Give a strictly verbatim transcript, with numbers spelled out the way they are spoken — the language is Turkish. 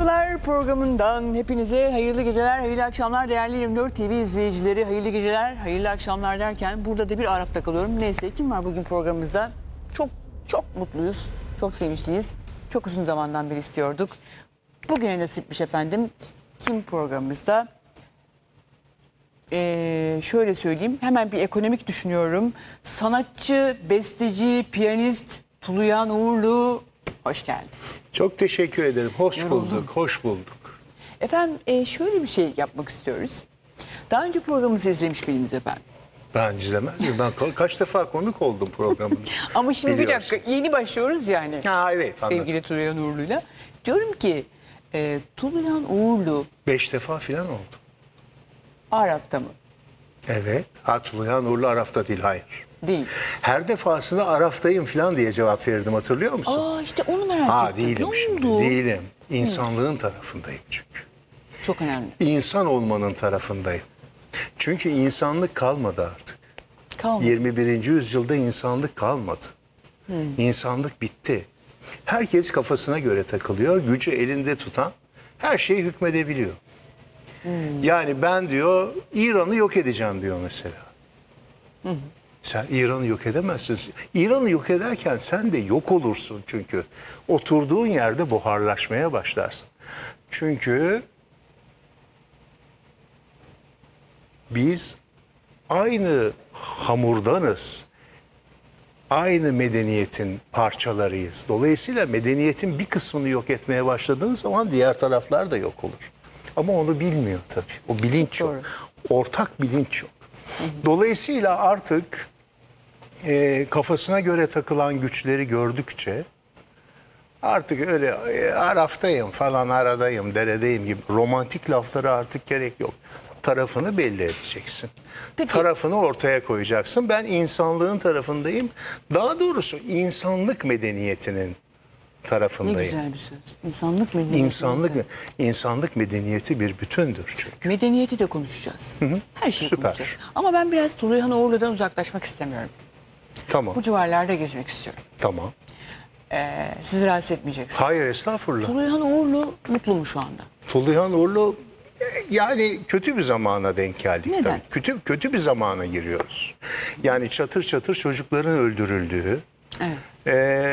Merhabalar programından hepinize hayırlı geceler, hayırlı akşamlar değerli yirmi dört T V izleyicileri. Hayırlı geceler, hayırlı akşamlar derken burada da bir Araf'ta kalıyorum. Neyse, kim var bugün programımızda? Çok çok mutluyuz, çok sevinçliyiz. Çok uzun zamandan beri istiyorduk. Bugüne nasipmiş efendim. Kim programımızda? Ee, şöyle söyleyeyim, hemen bir ekonomik düşünüyorum. Sanatçı, besteci, piyanist Tuluyan Uğurlu, hoş geldin. Çok teşekkür ederim. Hoş Yoruldum. bulduk, hoş bulduk. Efendim e, şöyle bir şey yapmak istiyoruz. Daha önce programımızı izlemiş miydiniz efendim? Ben izlemez miyim? Ben ka- kaç defa konuk oldum programınızda. Ama şimdi Biliyorsun. bir dakika, yeni başlıyoruz yani. Ha evet, anladım. Sevgili Tuluyan Uğurlu'yla. Diyorum ki e, Tuluyan Uğurlu Beş defa filan oldu. Araf'ta mı? Evet. Ha Tuluyan Uğurlu Araf'ta değil, hayır. Değil. Her defasında Araf'tayım filan diye cevap verirdim, hatırlıyor musun? Aa işte onu merak ha ettim. değilim Ne şimdi, oldu? değilim. İnsanlığın tarafındayım çünkü. Çok önemli. İnsan olmanın tarafındayım. Çünkü insanlık kalmadı artık. Kalmadı. yirmi birinci yüzyılda insanlık kalmadı. İnsanlık bitti. Herkes kafasına göre takılıyor. Gücü elinde tutan her şeyi hükmedebiliyor. Yani ben diyor İran'ı yok edeceğim diyor mesela. Sen İran'ı yok edemezsin. İran'ı yok ederken sen de yok olursun çünkü. Oturduğun yerde buharlaşmaya başlarsın. Çünkü biz aynı hamurdanız. Aynı medeniyetin parçalarıyız. Dolayısıyla medeniyetin bir kısmını yok etmeye başladığın zaman diğer taraflar da yok olur. Ama onu bilmiyor tabii. O bilinç yok. Doğru. Ortak bilinç yok. Dolayısıyla artık e, kafasına göre takılan güçleri gördükçe artık öyle e, Araf'tayım falan, aradayım, deredeyim gibi romantik laflara artık gerek yok. Tarafını belli edeceksin. Peki. Tarafını ortaya koyacaksın. Ben insanlığın tarafındayım. Daha doğrusu insanlık medeniyetinin Ne tarafındayım. güzel bir söz. İnsanlık medeniyeti. İnsanlık insanlık medeniyeti bir bütündür çünkü. Medeniyeti de konuşacağız. Her şeyi Süper. konuşacağız. Ama ben biraz Tuluyan Uğurlu'dan uzaklaşmak istemiyorum. Tamam. Bu civarlarda gezmek istiyorum. Tamam. Ee, sizi rahatsız etmeyeceksiniz. Hayır, estağfurullah. Tuluyan Uğurlu mutlu mu şu anda? Tuluyan Uğurlu e, yani kötü bir zamana denk geldik Neden? tabii. Kötü kötü bir zamana giriyoruz. Yani çatır çatır çocukların öldürüldüğü, Evet. e,